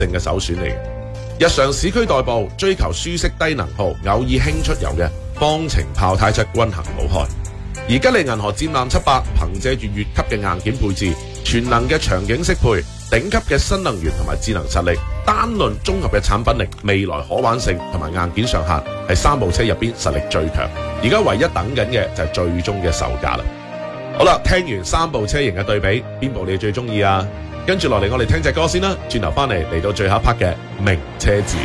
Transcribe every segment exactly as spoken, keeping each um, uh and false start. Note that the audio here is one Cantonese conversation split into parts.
定嘅首選嚟嘅。日常市區代步，追求舒適低能耗，偶爾輕出遊嘅方程炮胎質均衡無害。而吉利銀河戰艦七百憑借住越級嘅硬件配置，全能嘅場景適配，頂級嘅新能源同埋智能實力，單論綜合嘅產品力、未來可玩性同埋硬件上限，係三部車入邊實力最強。而家唯一等緊嘅就係最終嘅售價啦。好啦，聽完三部車型嘅對比，邊部你最中意啊？跟住落嚟，我哋聽隻歌先啦。轉頭翻嚟嚟到最後一 part 嘅名車誌。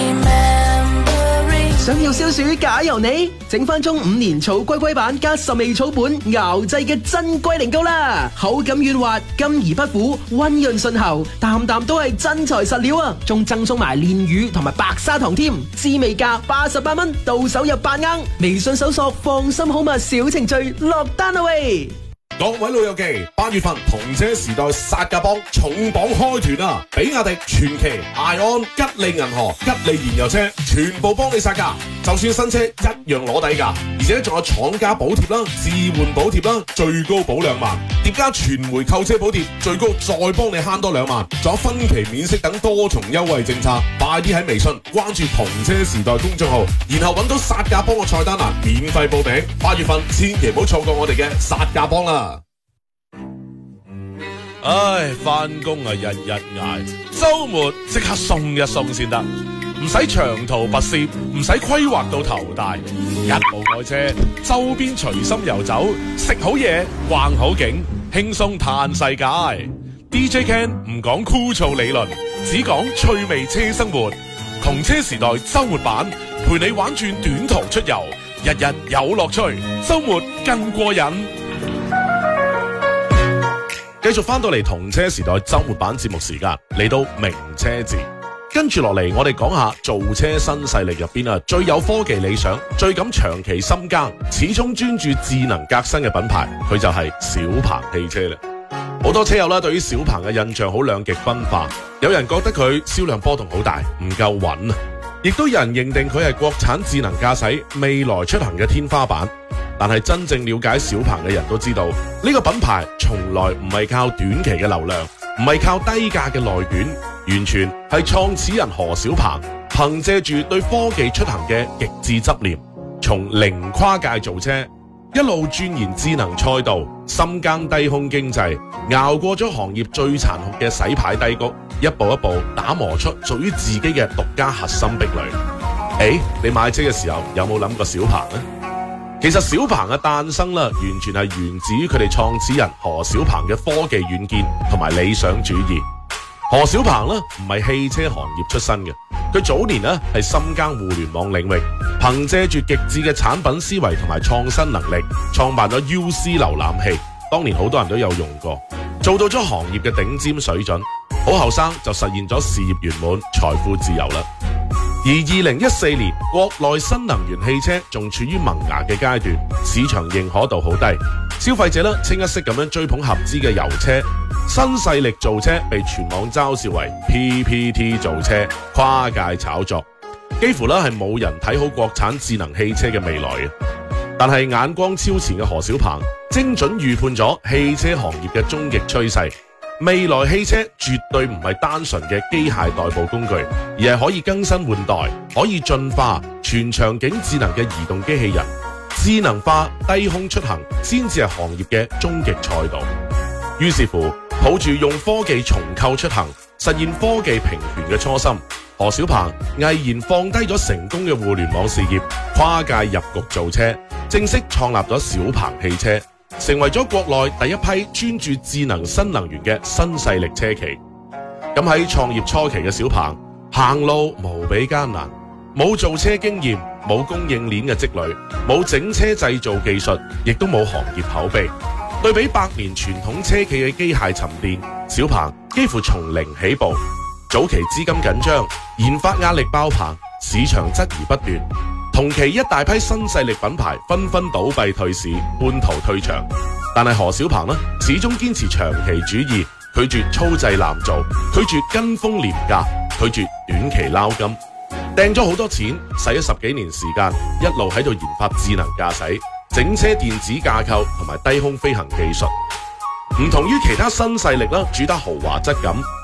想要消暑假由你，整翻中五年草龜龜版加十味草本熬製嘅真龜苓膏啦，口感軟滑，甘而不苦，溫潤順喉，啖啖都係真材實料啊！仲贈送埋煉乳同埋白砂糖添，滋味價八十八蚊，到手入八盎。微信搜索放心好物小程序落單啦喂！ 各位老友記，八月份同車時代殺價幫重磅開團啊！比亞迪、傳祺、艾安、吉利銀河、吉利燃油車，全部幫你殺價，就算新車一樣攞底價，而且仲有廠家補貼啦、置換補貼啦，最高保兩萬，疊加全回購車補貼，最高再幫你慳多兩萬，仲有分期免息等多重優惠政策。快啲喺微信關注同車時代公眾號，然後揾到殺價幫嘅菜單欄，免費報名。八月份千祈唔好錯過我哋嘅殺價幫啦！ 唉，翻工啊，日日捱，週末即刻送一送先得，唔使長途跋涉，唔使規劃到頭大，一部愛車，周邊隨心遊走，食好嘢，逛好景，輕鬆嘆世界。D J Ken 唔講枯燥理論，只講趣味車生活。同車時代週末版，陪你玩轉短途出遊，日日有樂趣，週末更過癮。繼續翻到嚟同車時代周末版節目時間，嚟到名車誌，跟住落嚟我哋講下造車新勢力入邊啊，最有科技理想、最敢長期深耕、始終專注智能革新嘅品牌，佢就係小鵬汽車啦。好多車友啦，對於小鵬嘅印象好兩極分化，有人覺得佢銷量波動好大，唔夠穩啊，亦都有人認定佢係國產智能駕駛未來出行嘅天花板。但係真正了解小鵬嘅人都知道，呢個品牌從來唔係靠短期嘅流量，唔係靠低價嘅內卷，完全係創始人何小鵬憑借住對科技出行嘅極致執念，從零跨界造車，一路鑽研智能賽道，深耕低空經濟，熬過咗行業最殘酷嘅洗牌低谷，一步一步打磨出屬於自己嘅獨家核心壁壘。誒，你買車嘅時候有冇諗過小鵬呢？其實小鵬嘅誕生啦，完全係源自於佢哋創始人何小鵬嘅科技遠見同埋理想主義。何小鵬呢唔係汽車行業出身嘅，佢早年呢係深耕互聯網領域，憑借住極致嘅產品思維同埋創新能力，創辦咗 U C 瀏覽器，當年好多人都有用過，做到咗行業嘅頂尖水準。好後生就實現咗事業圓滿、財富自由啦。而二零一四年，國內新能源汽車仲處於萌芽嘅階段，市場認可度好低，消費者咧清一色咁樣追捧合資嘅油車，新勢力造車被全網嘲笑為 P P T 造車，跨界炒作，幾乎咧係冇人睇好國產智能汽車嘅未來嘅。但係眼光超前嘅何小鵬，精準預判咗汽車行業嘅終極趨勢。未來汽車絕對唔係單純嘅機械代步工具，而係可以更新換代、可以進化、全場景智能嘅移動機器人。智能化低空出行先至係行業嘅終極賽道。於是乎，抱住用科技重構出行、實現科技平權嘅初心，何小鵬毅然放低咗成功嘅互聯網事業，跨界入局造車，正式創立咗小鵬汽車，成為咗國內第一批專注智能新能源嘅新勢力車企。咁喺創業初期嘅小鵬，行路無比艱難，冇造車經驗，冇供應鏈嘅積累，冇整車製造技術，亦都冇行業口碑。對比百年傳統車企嘅機械沉澱，小鵬幾乎從零起步。早期資金緊張，研發壓力爆棚，市場質疑不斷。同期一大批新勢力品牌紛紛倒閉退市，半途退場。但係何小鵬呢，始終堅持長期主義，拒絕粗製濫造，拒絕跟風廉價，拒絕短期撈金，掟咗好多錢，使咗十幾年時間，一路喺度研發智能駕駛、整車電子架構同埋低空飛行技術。唔同於其他新勢力啦，主打豪華質感，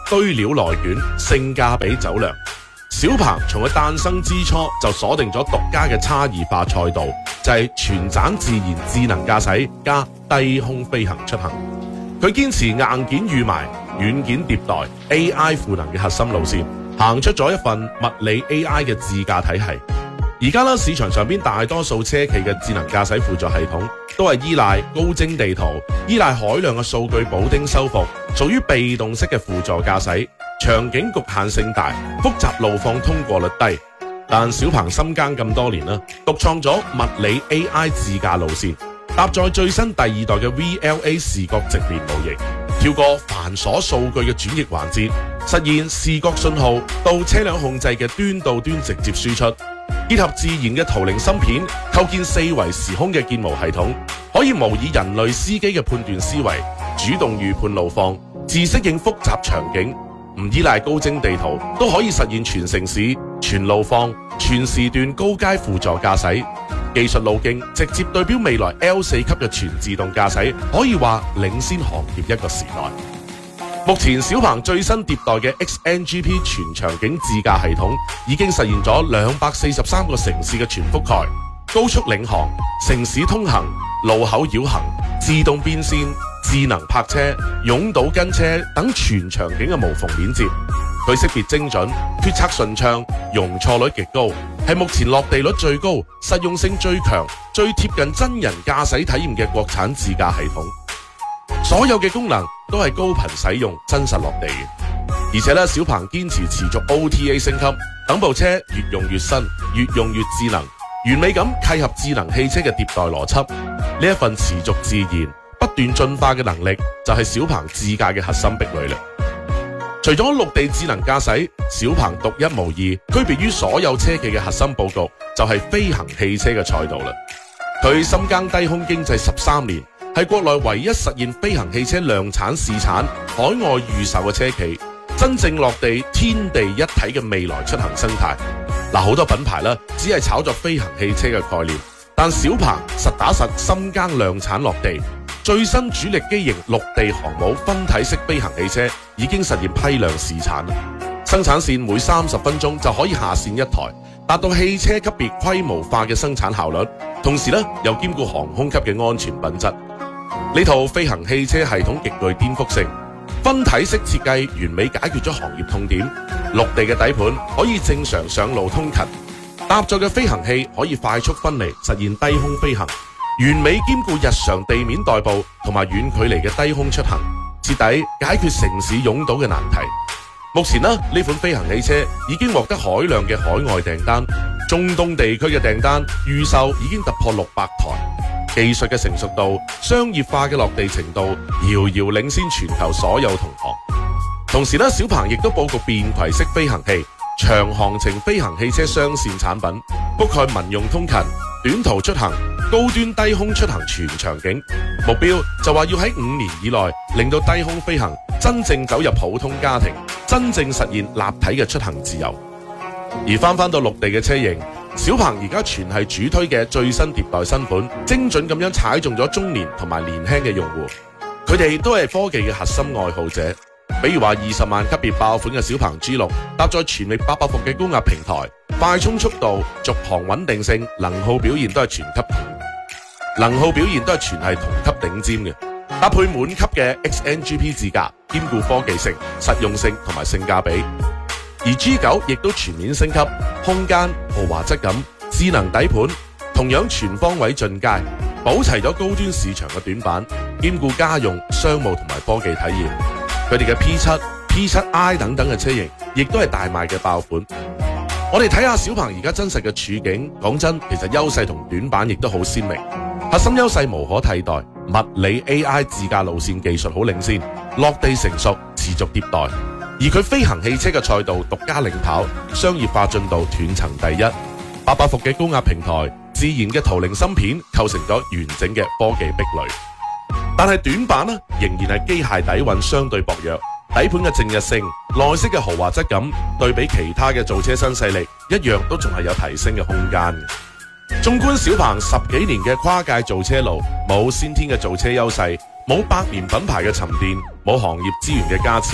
堆料內卷，性價比走量。小鵬從佢誕生之初就鎖定咗獨家嘅差異化賽道，就係全盞自然智能駕駛加低空飛行出行。佢堅持硬件預埋、軟件迭代、A I 賦能嘅核心路線，行出咗一份物理 A I 嘅自駕體系。而家啦，市場上邊大多數車企嘅智能駕駛輔助系統都係依賴高精地圖、依賴海量嘅數據補丁修復，屬於被動式嘅輔助駕駛，場景局限性大，複雜路況通過率低。但小鵬深耕咁多年啦，獨創咗物理 A I 自駕路線，搭載最新第二代嘅 V L A 視覺直連模型，跳過繁瑣數據嘅轉譯環節，實現視覺信號到車輛控制嘅端到端直接輸出。結合自然嘅圖靈芯片，構建四維時空嘅建模系統，可以模擬人類司機嘅判斷思維，主動預判路況，自適應複雜場景，唔依賴高精地圖，都可以實現全城市、全路況、全時段高階輔助駕駛。技術路徑直接對標未來 L 四 級嘅全自動駕駛，可以話領先行業一個時代。目前小鵬最新迭代嘅 X N G P 全場景自駕系統已經實現咗兩百四十三個城市嘅全覆蓋，高速領航、城市通行、路口繞行、自動變線、智能泊車、擁堵跟車等全場景嘅無縫連接。佢識別精準、決策順暢、容錯率極高，係目前落地率最高、實用性最強、最貼近真人駕駛體驗嘅國產自駕系統。所有嘅功能都係高頻使用，真實落地嘅。而且咧，小鵬堅持持續 O T A 升級，等部車越用越新，越用越智能，完美咁契合智能汽車嘅迭代邏輯。呢一份持續自然、不斷進化嘅能力，就係小鵬自駕嘅核心壁壘啦。除咗陸地智能駕駛，小鵬獨一無二，區別於所有車企嘅核心佈局，就係飛行汽車嘅賽道啦。佢深耕低空經濟十三年，係國內唯一實現飛行汽車量產試產、海外預售嘅車企，真正落地天地一體嘅未來出行生態。嗱，好多品牌啦，只係炒作飛行汽車嘅概念，但小鵬實打實深耕量產落地。最新主力機型陸地航母分體式飛行汽車已經實現批量試產，生產線每三十分鐘就可以下線一台，達到汽車級別規模化嘅生產效率，同時咧又兼顧航空級嘅安全品質。呢套飛行汽車系統極具顛覆性，分體式設計完美解決咗行業痛點。陸地嘅底盤可以正常上路通勤，搭載嘅飛行器可以快速分離，實現低空飛行。完美兼顧日常地面代步同埋遠距離嘅低空出行，徹底解決城市擁堵嘅難題。目前呢，呢款飛行汽車已經獲得海量嘅海外訂單，中東地區嘅訂單預售已經突破六百台，技術嘅成熟度、商業化嘅落地程度，遙遙領先全球所有同行。同時呢，小鵬亦都佈局便攜式飛行器、長航程飛行汽車雙線產品，覆蓋民用通勤、短途出行、高端低空出行全場景，目標就話要喺五年以內令到低空飛行真正走入普通家庭，真正實現立體嘅出行自由。而翻翻到陸地嘅車型，小鵬而家全係主推嘅最新迭代新款，精準咁樣踩中咗中年同埋年輕嘅用戶，佢哋都係科技嘅核心愛好者。比如話二十萬級別爆款嘅小鵬 G 六，搭載全力八百伏嘅高壓平台，快充速度、續航穩定性、能耗表現都係全級能耗表現都係全係同級頂尖嘅，搭配滿級嘅 X N G P 自駕，兼顧科技性、實用性同埋性價比。而 G 九亦都全面升級，空間、豪華質感、智能底盤，同樣全方位進階，補齊咗高端市場嘅短板，兼顧家用、商務同埋科技體驗。佢哋嘅 P 七、P 七 I 等等嘅車型，亦都係大賣嘅爆款。我哋睇下小鵬而家真實嘅處境，講真，其實優勢同短板亦都好鮮明。核心優勢無可替代，物理 A I 自駕路線技術好領先，落地成熟，持續迭代。而佢飛行汽車嘅賽道獨家領跑，商業化進度斷層第一。八百伏嘅高壓平台，自然嘅圖靈芯片構成咗完整嘅科技壁壘。但係短板呢，仍然係機械底蘊相對薄弱，底盤嘅靜日性、內飾嘅豪華質感，對比其他嘅造車新勢力，一樣都仲係有提升嘅空間。縱觀小鵬十幾年嘅跨界造車路，冇先天嘅造車優勢，冇百年品牌嘅沉澱，冇行業資源嘅加持，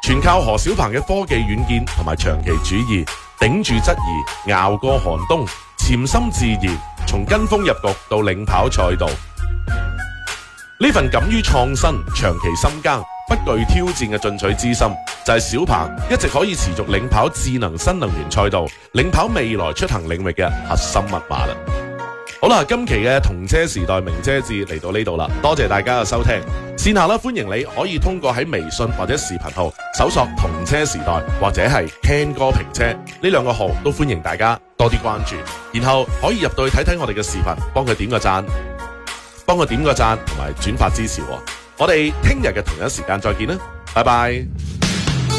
全靠何小鵬嘅科技遠見同埋長期主義，頂住質疑，熬過寒冬，潛心自研，從跟風入局到領跑賽道。呢份敢於創新、長期深耕、不懼挑戰嘅進取之心，就係小鵬一直可以持續領跑智能新能源賽道、領跑未來出行領域嘅核心密碼啦。好啦，今期嘅同車時代名車誌嚟到呢度啦，多謝大家嘅收聽。線下啦，歡迎你可以通過喺微信或者視頻號搜索同車時代或者係 Ken 哥評車呢兩個號，都歡迎大家多啲關注，然後可以入到去睇睇我哋嘅視頻，幫佢點個讚，幫佢點個讚同埋轉發支持我。我哋聽日嘅同一時間再見啦，拜拜。